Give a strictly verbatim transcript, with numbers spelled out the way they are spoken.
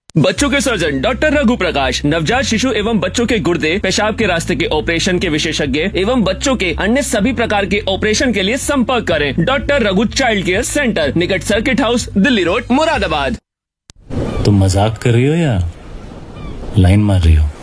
बच्चों के surgeon doctor Raghu प्रकाश, नवजात शिशु एवं बच्चों के गुर्दे, पेशाब के रास्ते के ऑपरेशन के विशेषज्ञ एवं बच्चों के अन्य सभी प्रकार के ऑपरेशन के लिए संपर्क करें। Doctor Raghu child care centre, निकट circuit house, Delhi road, Moradabad. तुम मजाक कर रही हो या लाइन मार रही हो?